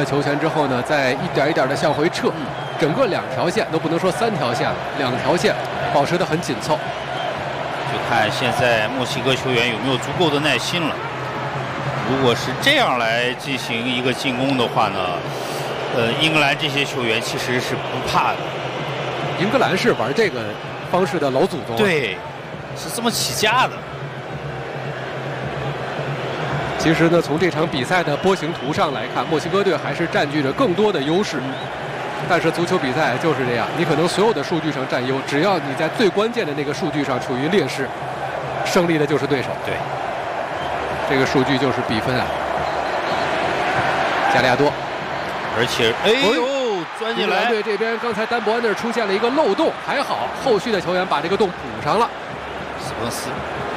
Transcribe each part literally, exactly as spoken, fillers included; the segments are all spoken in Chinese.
了球权之后呢，再一点一点的向回撤，嗯、整个两条线都不能说三条线了，两条线保持得很紧凑。 就看现在墨西哥球员有没有足够的耐心了。如果是这样来进行一个进攻的话呢，呃，英格兰这些球员其实是不怕的。 英格兰是玩这个方式的老祖宗、啊， 对，是这么起家的。 其实呢，从这场比赛的波形图上来看，墨西哥队还是占据着更多的优势。但是足球比赛就是这样，你可能所有的数据上占优，只要你在最关键的那个数据上处于劣势，胜利的就是对手。 对， 这个数据就是比分啊。加利亚多， 而且哎呦，钻进来！ 队这边刚才丹伯安那儿出现了一个漏洞，还好后续的球员把这个洞补上了。 斯彭斯。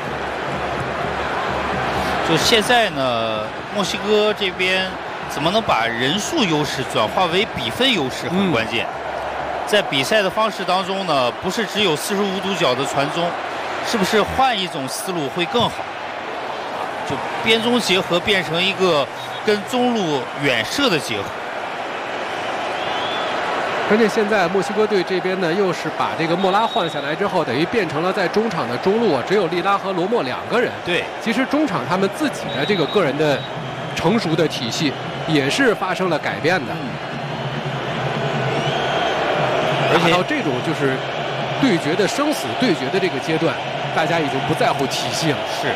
就现在呢，墨西哥这边怎么能把人数优势转化为比分优势很关键。嗯、在比赛的方式当中呢，不是只有四十五度角的传中，是不是换一种思路会更好？就边中结合变成一个跟中路远射的结合。 关键现在墨西哥队这边呢，又是把这个莫拉换下来之后，等于变成了在中场的中路啊，只有利拉和罗莫两个人。 对， 其实中场他们自己的这个个人的成熟的体系也是发生了改变的。嗯、而且到这种就是对决的生死对决的这个阶段，大家已经不在乎体系了。 是。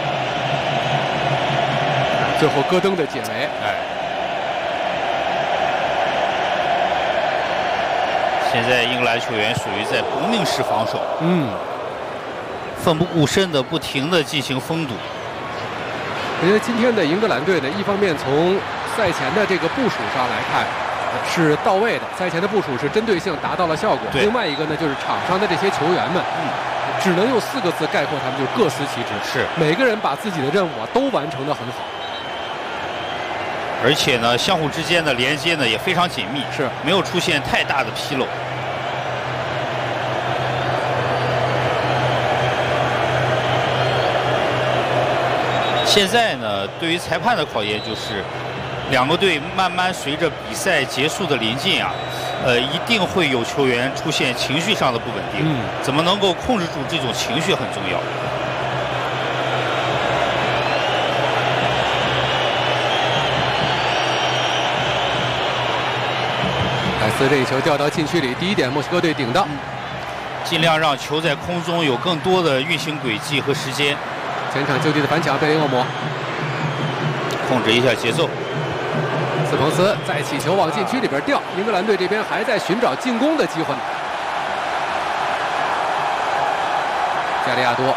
最后戈登的解围。 哎。现在英格兰球员属于在搏命式防守， 嗯， 奋不顾身的不停的进行封堵。 我觉得今天的英格兰队呢，一方面从赛前的这个部署上来看是到位的，赛前的部署是针对性达到了效果。另外一个呢，就是场上的这些球员们，嗯，只能用四个字概括他们，就是各司其职。 是， 每个人把自己的任务啊都完成得很好。 而且呢，相互之间的连接呢也非常紧密， 是没有出现太大的纰漏。现在呢，对于裁判的考验就是，两个队慢慢随着比赛结束的临近啊，呃，一定会有球员出现情绪上的不稳定。嗯，怎么能够控制住这种情绪很重要。 莱斯这一球掉到禁区里，第一点墨西哥队顶到， 嗯、尽量让球在空中有更多的运行轨迹和时间。 前场就地的反抢，贝林厄姆控制一下节奏。 斯彭斯再起球往禁区里边掉，英格兰队这边还在寻找进攻的机会。加利亚多，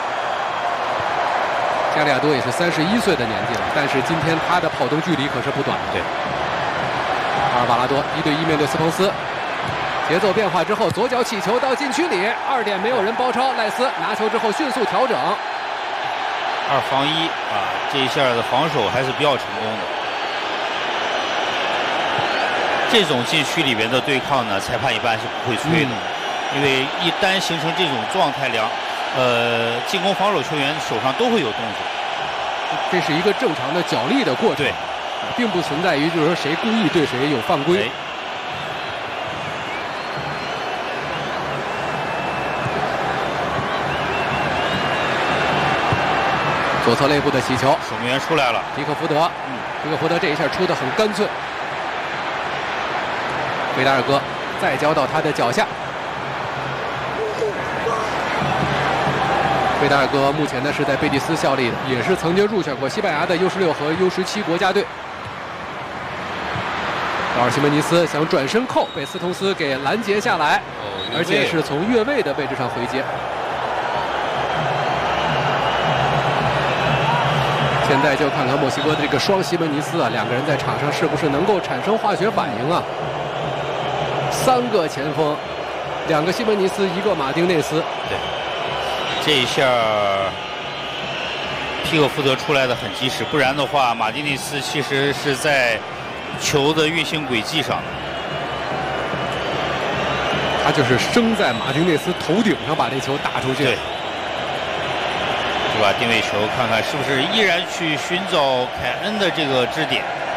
加利亚多也是三十一岁的年纪了，但是今天他的跑动距离可是不短。 对。 阿尔瓦拉多一对一面对斯彭斯，节奏变化之后，左脚起球到禁区里，二点没有人包抄，赖斯拿球之后迅速调整， 二防一啊，这一下的防守还是比较成功的。这种禁区里面的对抗呢，裁判一般是不会吹的，嗯、因为一旦形成这种状态，两呃进攻防守球员手上都会有动作， 这是一个正常的角力的过程。 对。 并不存在于就是说谁故意对谁有犯规。左侧内部的起球， 守门员出来了， 皮克福德，嗯，皮克福德这一下出得很干脆。维达尔戈再交到他的脚下。维达尔戈目前呢是在贝蒂斯效力的，也是曾经入选过西班牙的 U 十六和 U 十七国家队。劳尔西门尼斯想转身扣，被斯通斯给拦截下来，哦、而且是从越位的位置上回接。现在就看看墨西哥的这个双西门尼斯啊，两个人在场上是不是能够产生化学反应啊？三个前锋，两个西门尼斯，一个马丁内斯。 对，这一下皮克福德出来的很及时，不然的话，马丁内斯其实是在球的运行轨迹上， 他就是升在马丁内斯头顶上把这球打出去。 对，是吧？定位球，看看是不是依然去寻找凯恩的这个支点。